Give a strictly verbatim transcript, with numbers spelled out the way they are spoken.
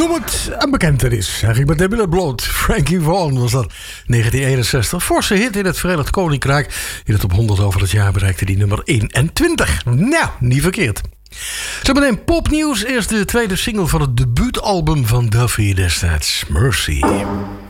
Noem het een bekentenis. Zeg ik met de billen bloot. Frankie Vaughan was dat. negentien eenenzestig. Forse hit in het Verenigd Koninkrijk. In de top honderd over het jaar bereikte die nummer eenentwintig. Nou, niet verkeerd. Zo meteen popnieuws. Eerst de tweede single van het debuutalbum van Duffy destijds. Mercy.